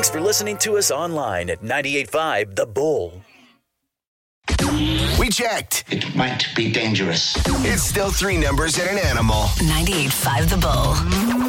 Thanks for listening to us online at 98.5 The Bull. We checked. It might be dangerous. It's still three numbers and an animal. 98.5 The Bull.